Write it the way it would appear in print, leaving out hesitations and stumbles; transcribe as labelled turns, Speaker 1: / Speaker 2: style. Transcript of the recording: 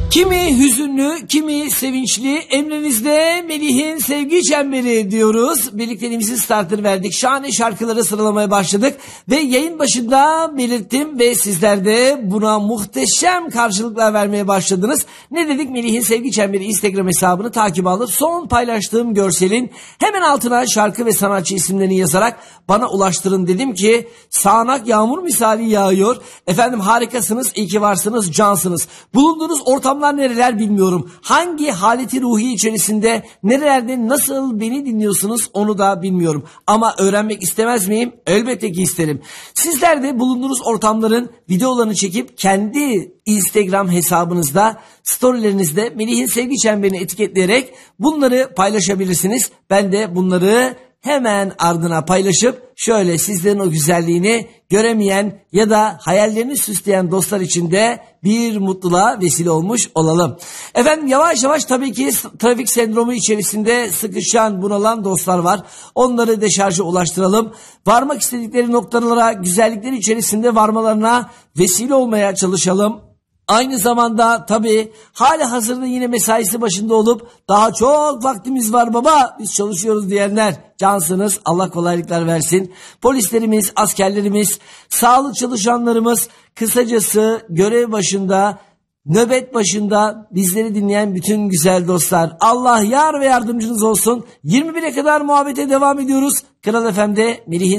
Speaker 1: Kimi hüzünlü, kimi sevinçli, emrinizde Melih'in sevgi çemberi diyoruz. Birlikteliğimizi starter verdik. Şahane şarkıları sıralamaya başladık. Ve yayın başında belirttim ve sizler de buna muhteşem karşılıklar vermeye başladınız. Ne dedik? Melih'in sevgi çemberi Instagram hesabını takip alır. Son paylaştığım görselin hemen altına şarkı ve sanatçı isimlerini yazarak bana ulaştırın dedim ki sağanak yağmur misali yağıyor. Efendim harikasınız, iyi ki varsınız, cansınız. Bulunduğunuz ortamlar nereler bilmiyorum. Hangi haleti ruhi içerisinde, nerelerde, nasıl beni dinliyorsunuz onu da bilmiyorum. Ama öğrenmek istemez miyim? Elbette ki isterim. Sizler de bulunduğunuz ortamların videolarını çekip kendi Instagram hesabınızda, storylerinizde Melih'in sevgi çemberini etiketleyerek bunları paylaşabilirsiniz. Ben de bunları hemen ardına paylaşıp şöyle sizlerin o güzelliğini göremeyen ya da hayallerini süsleyen dostlar için de bir mutluluğa vesile olmuş olalım. Efendim yavaş yavaş tabii ki trafik sendromu içerisinde sıkışan, bunalan dostlar var. Onları deşarja ulaştıralım. Varmak istedikleri noktalara, güzellikler içerisinde varmalarına vesile olmaya çalışalım. Aynı zamanda tabii hali hazırda yine mesaisi başında olup daha çok vaktimiz var baba biz çalışıyoruz diyenler cansınız, Allah kolaylıklar versin. Polislerimiz, askerlerimiz, sağlık çalışanlarımız, kısacası görev başında, nöbet başında bizleri dinleyen bütün güzel dostlar. Allah yar ve yardımcınız olsun. 21'e kadar muhabbete devam ediyoruz. Kral FM'de Melih'in